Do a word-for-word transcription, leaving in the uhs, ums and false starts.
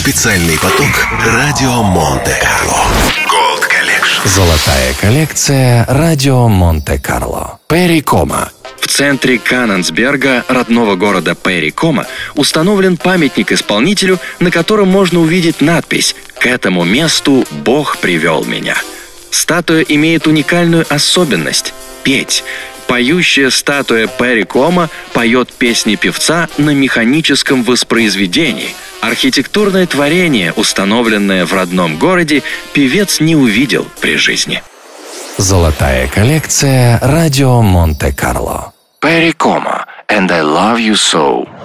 Специальный поток радио Монте-Карло. Gold Collection. Золотая коллекция радио Монте-Карло. Перри Комо. В центре Канненсберга, родного города Перри Комо, установлен памятник исполнителю, на котором можно увидеть надпись «К этому месту Бог привел меня». Статуя имеет уникальную особенность – петь. Поющая статуя Перри Комо поет песни певца на механическом воспроизведении. Архитектурное творение, установленное в родном городе, певец не увидел при жизни. Золотая коллекция радио Монте-Карло. Перри Комо, and I love you so.